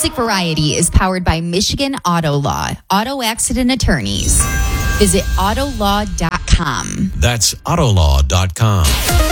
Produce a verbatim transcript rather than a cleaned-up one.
Music Variety is powered by Michigan Auto Law, auto accident attorneys. Visit autolaw dot com. That's autolaw dot com.